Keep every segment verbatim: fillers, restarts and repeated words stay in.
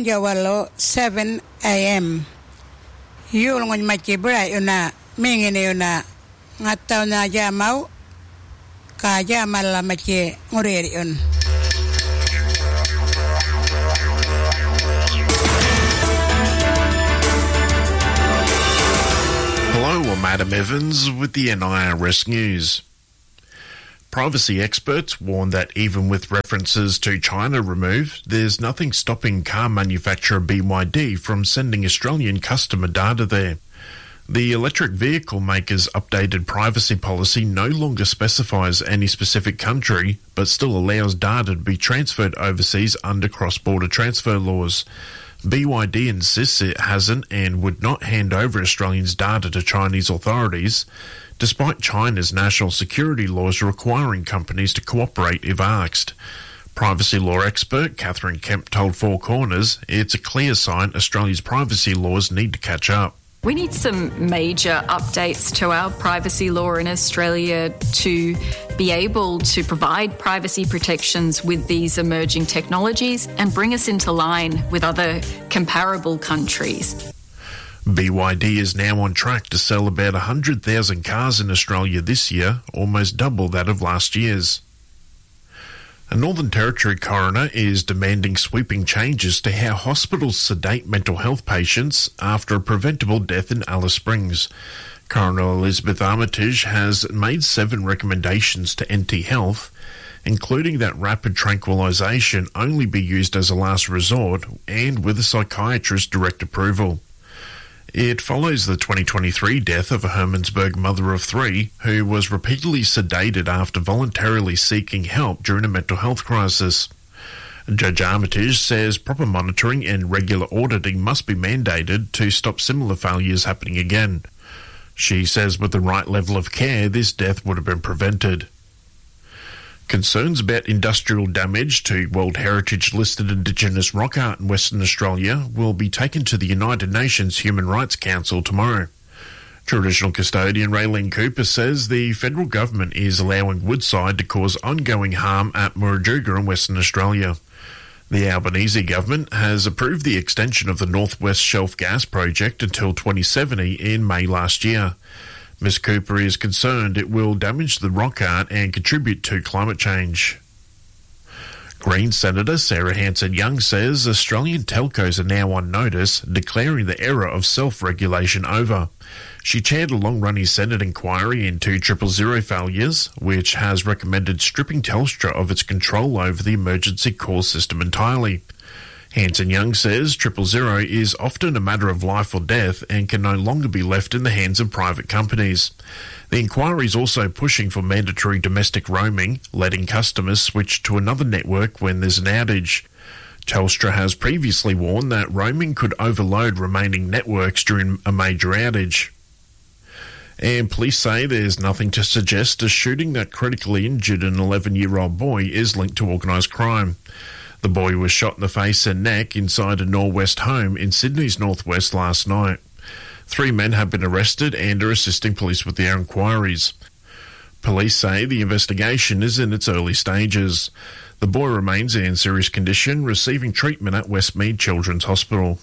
Jawalo seven a.m. Yulngon machibra yuna mingine yuna ngataw na jamaw ka jamal la machi nguriri yun. Hello, I'm Adam Evans with the N I R S News. Privacy experts warn that even with references to China removed, there's nothing stopping car manufacturer B Y D from sending Australian customer data there. The electric vehicle maker's updated privacy policy no longer specifies any specific country, but still allows data to be transferred overseas under cross-border transfer laws. B Y D insists it hasn't and would not hand over Australians' data to Chinese authorities, despite China's national security laws requiring companies to cooperate if asked. Privacy law expert Catherine Kemp told Four Corners it's a clear sign Australia's privacy laws need to catch up. We need some major updates to our privacy law in Australia to be able to provide privacy protections with these emerging technologies and bring us into line with other comparable countries. B Y D is now on track to sell about one hundred thousand cars in Australia this year, almost double that of last year's. A Northern Territory coroner is demanding sweeping changes to how hospitals sedate mental health patients after a preventable death in Alice Springs. Coroner Elizabeth Armitage has made seven recommendations to N T Health, including that rapid tranquilisation only be used as a last resort and with a psychiatrist's direct approval. It follows the twenty twenty-three death of a Hermannsburg mother of three who was repeatedly sedated after voluntarily seeking help during a mental health crisis. Judge Armitage says proper monitoring and regular auditing must be mandated to stop similar failures happening again. She says with the right level of care, this death would have been prevented. Concerns about industrial damage to World Heritage-listed Indigenous rock art in Western Australia will be taken to the United Nations Human Rights Council tomorrow. Traditional custodian Raylene Cooper says the federal government is allowing Woodside to cause ongoing harm at Murujuga in Western Australia. The Albanese government has approved the extension of the North West Shelf gas project until twenty seventy in May last year. Miz Cooper is concerned it will damage the rock art and contribute to climate change. Greens Senator Sarah Hanson-Young says Australian telcos are now on notice, declaring the era of self-regulation over. She chaired a long-running Senate inquiry into triple zero failures, which has recommended stripping Telstra of its control over the emergency call system entirely. Hanson-Young says triple zero is often a matter of life or death and can no longer be left in the hands of private companies. The inquiry is also pushing for mandatory domestic roaming, letting customers switch to another network when there's an outage. Telstra has previously warned that roaming could overload remaining networks during a major outage. And police say there's nothing to suggest a shooting that critically injured an eleven-year-old boy is linked to organised crime. The boy was shot in the face and neck inside a Norwest home in Sydney's northwest last night. Three men have been arrested and are assisting police with their inquiries. Police say the investigation is in its early stages. The boy remains in serious condition, receiving treatment at Westmead Children's Hospital.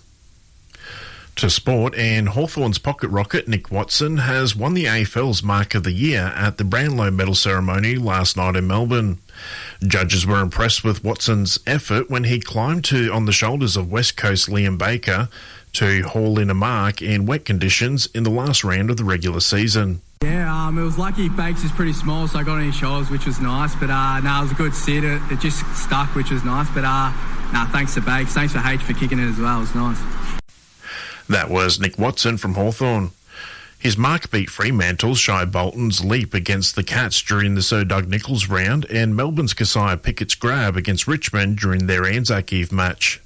To sport, and Hawthorn's pocket rocket Nick Watson has won the A F L's Mark of the Year at the Brownlow Medal ceremony last night in Melbourne. Judges were impressed with Watson's effort when he climbed to on the shoulders of West Coast Liam Baker to haul in a mark in wet conditions in the last round of the regular season. Yeah, um, it was lucky Bakes is pretty small, so I got on his shoulders, which was nice. But uh, no, it was a good sit. It, it just stuck, which was nice. But uh, no, thanks to Bakes. Thanks for H for kicking it as well. It was nice. That was Nick Watson from Hawthorn. His mark beat Fremantle's Shai Bolton's leap against the Cats during the Sir Doug Nicholls round and Melbourne's Keziah Pickett's grab against Richmond during their Anzac Eve match.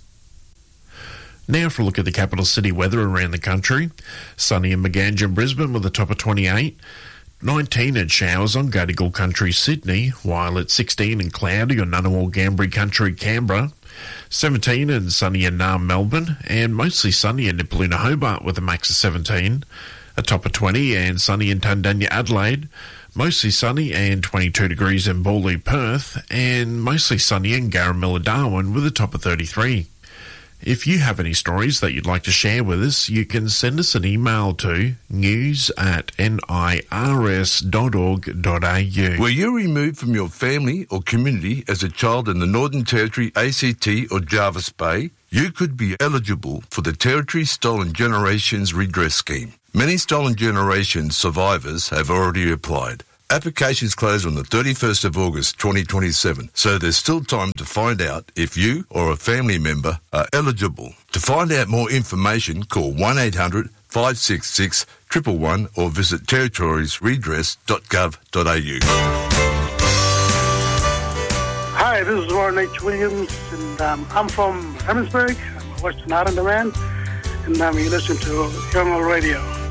Now for a look at the capital city weather around the country. Sunny in Maganja and Brisbane with a top of twenty-eight. nineteen at showers on Gadigal Country, Sydney, while at sixteen and cloudy on Ngunnawal Gambri Country, Canberra. seventeen and sunny in Naarm, Melbourne, and mostly sunny in Nipaluna, Hobart with a max of seventeen. A top of twenty and sunny in Tundanya, Adelaide. Mostly sunny and twenty-two degrees in Bawley, Perth, and mostly sunny in Garamilla, Darwin with a top of thirty-three. If you have any stories that you'd like to share with us, you can send us an email to news at nirs dot org dot a u. Were you removed from your family or community as a child in the Northern Territory, A C T or Jervis Bay? You could be eligible for the Territory Stolen Generations Redress Scheme. Many Stolen Generations survivors have already applied. Applications close on the thirty-first of August twenty twenty-seven, so there's still time to find out if you or a family member are eligible. To find out more information, call one eight hundred five six six one one one or visit territories redress dot gov dot a u. Hi, this is Warren H. Williams, and um, I'm from Emmonsburg, I'm a Western Islander man, and um, you listen to Young Radio.